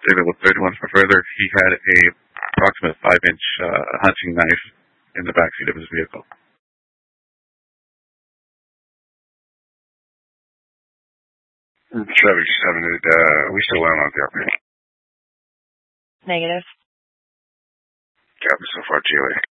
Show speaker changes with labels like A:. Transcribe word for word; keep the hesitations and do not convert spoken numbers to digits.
A: David looked thirty one foot further. He had a approximate five inch uh, hunting knife in the backseat of his vehicle.
B: Chevy seven, uh, we still land on the
C: Negative.
B: Captain so far, G O A.